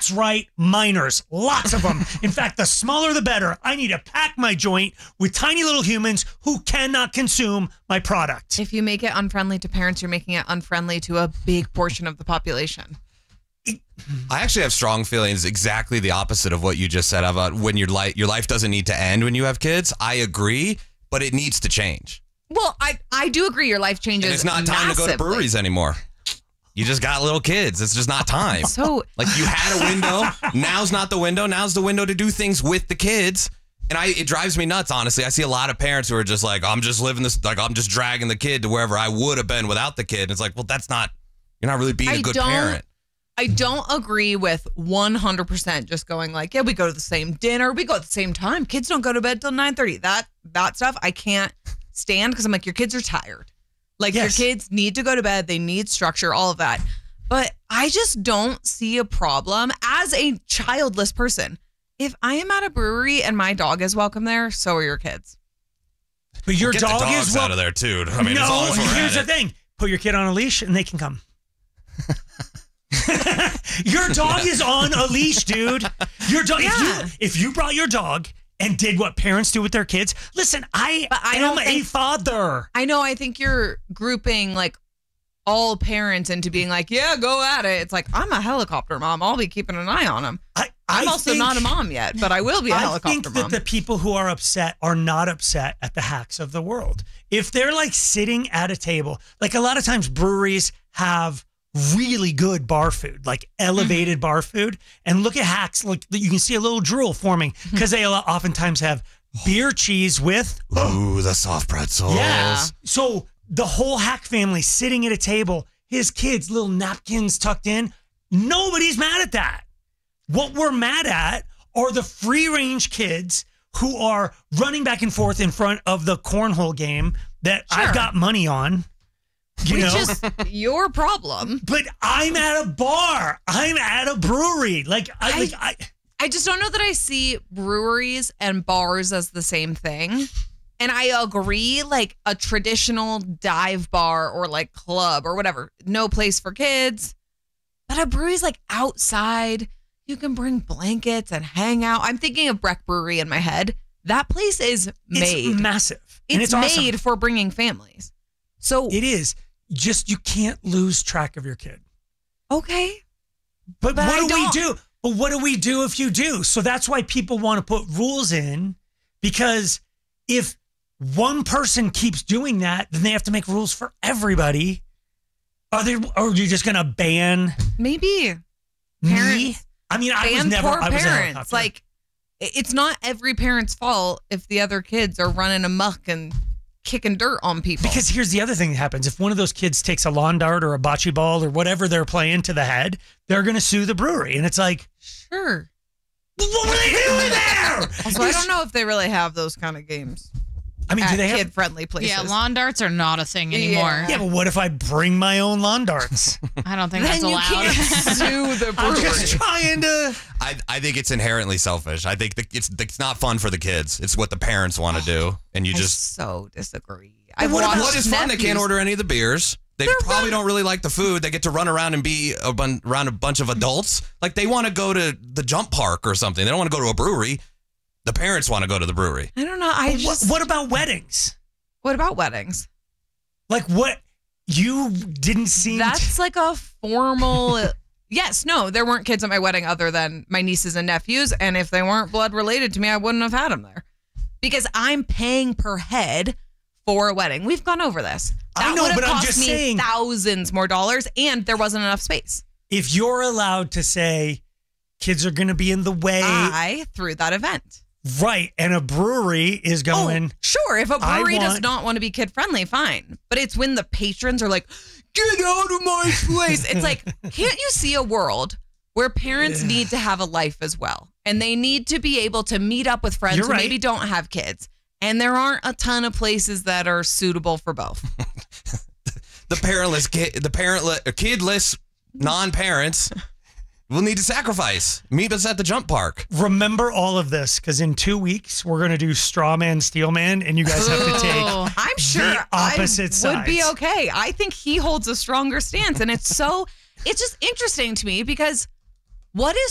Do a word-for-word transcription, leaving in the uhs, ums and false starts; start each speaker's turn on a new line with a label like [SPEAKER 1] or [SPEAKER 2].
[SPEAKER 1] That's right, minors. Lots of them. In fact, the smaller the better. I need to pack my joint with tiny little humans who cannot consume my product.
[SPEAKER 2] If you make it unfriendly to parents, you're making it unfriendly to a big portion of the population.
[SPEAKER 3] I actually have strong feelings exactly the opposite of what you just said about when your life your life doesn't need to end when you have kids. I agree, but it needs to change.
[SPEAKER 2] Well, I, I do agree your life changes.
[SPEAKER 3] And it's not time
[SPEAKER 2] massively.
[SPEAKER 3] to go to breweries anymore. You just got little kids. It's just not time.
[SPEAKER 2] So
[SPEAKER 3] like you had a window. Now's not the window. Now's the window to do things with the kids. And I it drives me nuts, honestly. I see a lot of parents who are just like, I'm just living this, like I'm just dragging the kid to wherever I would have been without the kid. And it's like, well, that's not, you're not really being
[SPEAKER 2] I
[SPEAKER 3] a good
[SPEAKER 2] don't,
[SPEAKER 3] parent.
[SPEAKER 2] I don't agree with one hundred percent just going like, yeah, we go to the same dinner. We go at the same time. Kids don't go to bed till nine thirty. That, that stuff I can't stand because I'm like, your kids are tired. Like yes. Your kids need to go to bed. They need structure, all of that. But I just don't see a problem as a childless person. If I am at a brewery and my dog is welcome there, so are your kids.
[SPEAKER 1] But your
[SPEAKER 3] Get
[SPEAKER 1] dog
[SPEAKER 3] the dogs
[SPEAKER 1] is wel-
[SPEAKER 3] out of there too. I mean,
[SPEAKER 1] no,
[SPEAKER 3] as long as we're
[SPEAKER 1] here's
[SPEAKER 3] at
[SPEAKER 1] the
[SPEAKER 3] it.
[SPEAKER 1] thing. Put your kid on a leash and they can come. Your dog is on a leash, dude. Your dog.
[SPEAKER 2] Yeah.
[SPEAKER 1] If you if you brought your dog and did what parents do with their kids, listen, I,
[SPEAKER 2] But I
[SPEAKER 1] am
[SPEAKER 2] don't
[SPEAKER 1] a
[SPEAKER 2] think-
[SPEAKER 1] father.
[SPEAKER 2] I know. I think you're grouping like all parents into being like, yeah, go at it. It's like, I'm a helicopter mom. I'll be keeping an eye on them.
[SPEAKER 1] I,
[SPEAKER 2] I'm
[SPEAKER 1] I
[SPEAKER 2] also
[SPEAKER 1] think,
[SPEAKER 2] not a mom yet, but I will be a
[SPEAKER 1] I
[SPEAKER 2] helicopter
[SPEAKER 1] think that
[SPEAKER 2] mom.
[SPEAKER 1] the people who are upset are not upset at the hacks of the world. If they're like sitting at a table, like a lot of times breweries have really good bar food, like elevated mm-hmm. bar food. And look at hacks. Look, you can see a little drool forming because they oftentimes have beer cheese with.
[SPEAKER 3] Ooh, the soft pretzels.
[SPEAKER 1] Yeah. So the whole Hack family sitting at a table, his kids, little napkins tucked in. Nobody's mad at that. What we're mad at are the free range kids who are running back and forth in front of the cornhole game that
[SPEAKER 2] Sure.
[SPEAKER 1] I've got money on. You
[SPEAKER 2] Which
[SPEAKER 1] know?
[SPEAKER 2] is your problem.
[SPEAKER 1] But I'm at a bar. I'm at a brewery. Like I,
[SPEAKER 2] I-
[SPEAKER 1] like I
[SPEAKER 2] I just don't know that I see breweries and bars as the same thing. And I agree, like a traditional dive bar or like club or whatever, no place for kids. But a brewery's like outside. You can bring blankets and hang out. I'm thinking of Breck Brewery in my head. That place is made.
[SPEAKER 1] It's massive.
[SPEAKER 2] It's,
[SPEAKER 1] and it's
[SPEAKER 2] made
[SPEAKER 1] awesome.
[SPEAKER 2] for bringing families. So
[SPEAKER 1] It is. Just you can't lose track of your kid.
[SPEAKER 2] okay.
[SPEAKER 1] But,
[SPEAKER 2] But
[SPEAKER 1] what
[SPEAKER 2] I
[SPEAKER 1] do
[SPEAKER 2] don't.
[SPEAKER 1] we do? But what do we do if you do? So that's why people want to put rules in, because if one person keeps doing that, then they have to make rules for everybody. Are they? Or are you just going to ban
[SPEAKER 2] Maybe.
[SPEAKER 1] me?
[SPEAKER 2] Parents.
[SPEAKER 1] I mean, I was
[SPEAKER 2] Ban
[SPEAKER 1] never.
[SPEAKER 2] poor
[SPEAKER 1] I was a
[SPEAKER 2] parents.
[SPEAKER 1] helicopter.
[SPEAKER 2] Like, it's not every parent's fault if the other kids are running amok and kicking dirt on people.
[SPEAKER 1] Because here's the other thing that happens. If one of those kids takes a lawn dart or a bocce ball or whatever they're playing to the head, they're going to sue the brewery. And it's like,
[SPEAKER 2] sure.
[SPEAKER 1] what were they doing there?
[SPEAKER 2] Also, I don't know if they really have those kind of games
[SPEAKER 1] I mean,
[SPEAKER 2] at
[SPEAKER 1] do they have?
[SPEAKER 2] kid-friendly places.
[SPEAKER 4] Yeah, lawn darts are not a thing anymore.
[SPEAKER 2] Yeah.
[SPEAKER 1] Yeah, but what if I bring my own lawn darts?
[SPEAKER 4] I don't think
[SPEAKER 2] Then
[SPEAKER 4] that's
[SPEAKER 2] you
[SPEAKER 4] allowed.
[SPEAKER 2] can't sue the
[SPEAKER 1] I'm
[SPEAKER 2] brewery.
[SPEAKER 1] just trying to.
[SPEAKER 3] I, I think it's inherently selfish. I think the, it's it's not fun for the kids. It's what the parents want to do, and you
[SPEAKER 2] I
[SPEAKER 3] just.
[SPEAKER 2] so disagree.
[SPEAKER 1] But
[SPEAKER 2] I've
[SPEAKER 1] what about-
[SPEAKER 2] watched
[SPEAKER 3] What is fun? They can't
[SPEAKER 2] nephews-
[SPEAKER 3] order any of the beers. They
[SPEAKER 2] They're
[SPEAKER 3] probably
[SPEAKER 2] fun.
[SPEAKER 3] don't really like the food. They get to run around and be a bun- around a bunch of adults. Like they want to go to the jump park or something. They don't want to go to a brewery. The parents want to go to the brewery.
[SPEAKER 2] I don't know. I
[SPEAKER 1] What,
[SPEAKER 2] just.
[SPEAKER 1] what about weddings?
[SPEAKER 2] What about weddings?
[SPEAKER 1] Like what you didn't seem.
[SPEAKER 2] That's like a formal. Yes, no, there weren't kids at my wedding other than my nieces and nephews. And if they weren't blood related to me, I wouldn't have had them there. Because I'm paying per head for a wedding. We've gone over this. That
[SPEAKER 1] I know,
[SPEAKER 2] would have
[SPEAKER 1] but I'm
[SPEAKER 2] cost
[SPEAKER 1] just
[SPEAKER 2] me
[SPEAKER 1] saying-
[SPEAKER 2] thousands more dollars, and there wasn't enough space.
[SPEAKER 1] if you're allowed to say kids are going to be in the way,
[SPEAKER 2] I threw that event.
[SPEAKER 1] right? And a brewery is going.
[SPEAKER 2] Oh, sure. If a
[SPEAKER 1] I
[SPEAKER 2] brewery does
[SPEAKER 1] want-
[SPEAKER 2] not want to be kid friendly, fine. But it's when the patrons are like, get out of my place. It's like, can't you see a world where parents need to have a life as well? And they need to be able to meet up with friends
[SPEAKER 1] You're
[SPEAKER 2] who
[SPEAKER 1] right.
[SPEAKER 2] maybe don't have kids. And there aren't a ton of places that are suitable for both.
[SPEAKER 3] The parentless kid, the parentless, kidless non-parents will need to sacrifice. Meet us at the jump park.
[SPEAKER 1] Remember all of this, because in two weeks we're going to do Strawman, Steelman, and you guys have to take.
[SPEAKER 4] Ooh.
[SPEAKER 2] I'm sure
[SPEAKER 1] opposite
[SPEAKER 2] I would be
[SPEAKER 1] sides.
[SPEAKER 2] okay. I think he holds a stronger stance. And it's so, it's just interesting to me because what is